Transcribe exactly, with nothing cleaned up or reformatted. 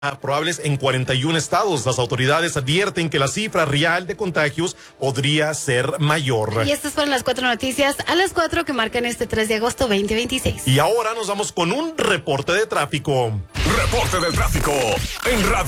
probables en cuarenta y un estados. Las autoridades advierten que la cifra real de contagios podría ser mayor. Y estas fueron las cuatro noticias a las cuatro que marcan este tres de agosto veinte veintiséis. Y ahora nos vamos con un reporte de tráfico. Reporte de tráfico en Radio